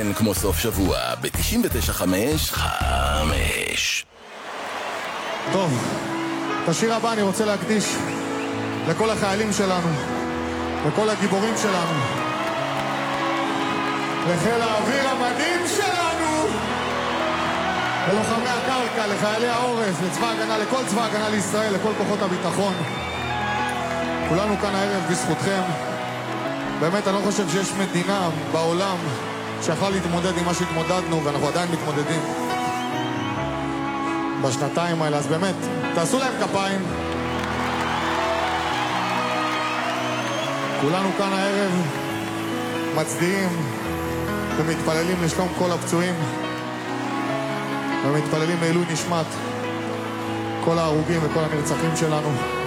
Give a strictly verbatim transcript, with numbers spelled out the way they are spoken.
כן, כמו סוף שבוע, ב-תשעים ותשע חמש חמש. טוב, את השיר הבא אני רוצה להקדיש לכל החיילים שלנו, לכל הגיבורים שלנו, לחיל האוויר המדהים שלנו, ללוחמי הקרקע, לחיילי העורף, לצבא הגנה, לכל צבא הגנה לישראל, לכל כוחות הביטחון. כולנו כאן הערב בזכותכם. באמת, אני לא חושב שיש מדינה בעולם שיכולה להתמודד עם מה שהתמודדנו, ואנחנו עדיין מתמודדים בשנתיים האלה. אז באמת, תעשו להם כפיים. כולנו כאן הערב מצדיעים ומתפללים לשלום כל הפצועים, ומתפללים לעילוי נשמת כל ההרוגים וכל הנרצחים שלנו.